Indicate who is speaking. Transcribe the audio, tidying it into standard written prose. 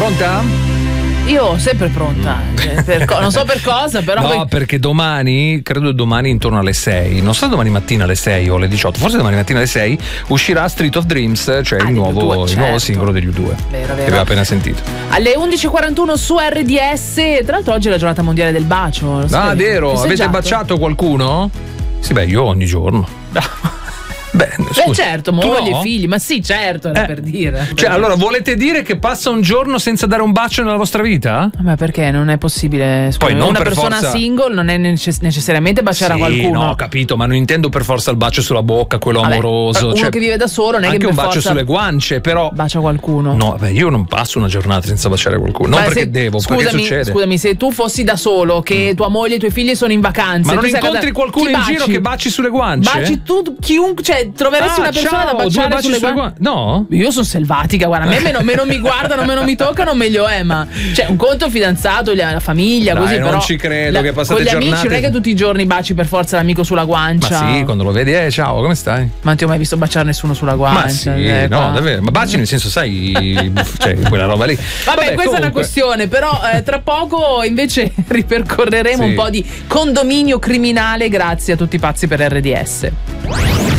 Speaker 1: Pronta?
Speaker 2: Io sempre pronta, non so per cosa, però.
Speaker 1: No, perché domani, credo domani intorno alle 6, non so domani mattina alle 6 o alle 18, forse domani mattina alle 6 uscirà Street of Dreams, cioè il nuovo singolo degli U2.
Speaker 2: Vero.
Speaker 1: Che aveva appena sentito.
Speaker 2: Alle 11:41 su RDS, tra l'altro oggi è la giornata mondiale del bacio.
Speaker 1: Ah, vero? Avete baciato qualcuno? Sì, beh, io ogni giorno. Beh,
Speaker 2: certo, moglie, figli, ma sì, certo, era per dire.
Speaker 1: Cioè, allora, volete dire che passa un giorno senza dare un bacio nella vostra vita?
Speaker 2: Ma perché non è possibile?
Speaker 1: Poi non
Speaker 2: una
Speaker 1: per
Speaker 2: persona
Speaker 1: forza...
Speaker 2: single non è necessariamente baciare a qualcuno.
Speaker 1: No, ho capito, ma non intendo per forza il bacio sulla bocca, quello amoroso.
Speaker 2: Uno che vive da solo non è
Speaker 1: anche
Speaker 2: che per
Speaker 1: un bacio
Speaker 2: forza
Speaker 1: sulle guance, però
Speaker 2: bacia qualcuno.
Speaker 1: No, beh, io non passo una giornata senza baciare qualcuno. Non perché devo, perché succede.
Speaker 2: Scusami, se tu fossi da solo, che tua moglie e i tuoi figli sono in vacanza,
Speaker 1: ma non incontri qualcuno in giro che baci sulle guance?
Speaker 2: Baci tu chiunque, cioè troveresti una persona da baciare sulle guance?
Speaker 1: No?
Speaker 2: Io sono selvatica, guarda, a me meno mi guardano, meno mi toccano, meglio è, ma cioè un conto fidanzato, la famiglia,
Speaker 1: dai,
Speaker 2: così,
Speaker 1: non
Speaker 2: però
Speaker 1: ci credo che passate
Speaker 2: con gli
Speaker 1: giornate...
Speaker 2: amici non è che tutti i giorni baci per forza l'amico sulla guancia.
Speaker 1: Ma sì, quando lo vedi, ciao, come stai?
Speaker 2: Ma non ti ho mai visto baciare nessuno sulla guancia.
Speaker 1: Ma sì, no, davvero, ma baci nel senso, sai, cioè quella roba lì.
Speaker 2: Vabbè, questa è una questione, però tra poco invece ripercorreremo un po' di condominio criminale grazie a tutti i pazzi per RDS.